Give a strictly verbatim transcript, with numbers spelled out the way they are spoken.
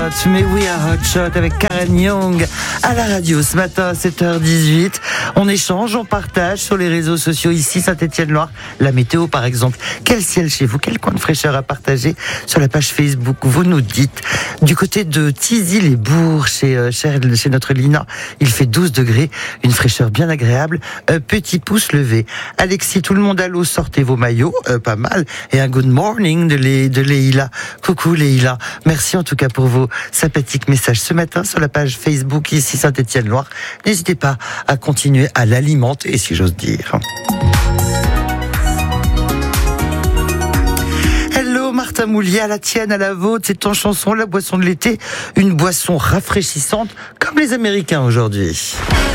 Shot, mais oui, un Hot Shot avec Karen Young à la radio ce matin à sept heures dix-huit. On échange, on partage sur les réseaux sociaux ici, Saint-Étienne-Loire. La météo, par exemple. Quel ciel chez vous? Quel coin de fraîcheur à partager sur la page Facebook? Vous nous dites. Du côté de Thizy-les-Bourgs, chez, chez, chez notre Lina, il fait douze degrés. Une fraîcheur bien agréable. Un petit pouce levé. Alexis, tout le monde à l'eau, sortez vos maillots. Euh, pas mal. Et un good morning de, Lé, de Léila. Coucou Léila. Merci en tout cas pour vos sympathiques messages ce matin sur la page Facebook ici Saint-Étienne-Loire. N'hésitez pas à continuer à l'alimenter, si j'ose dire. Hello Martin Moulier, à la tienne, à la vôtre, c'est ton chanson, la boisson de l'été, une boisson rafraîchissante comme les Américains aujourd'hui.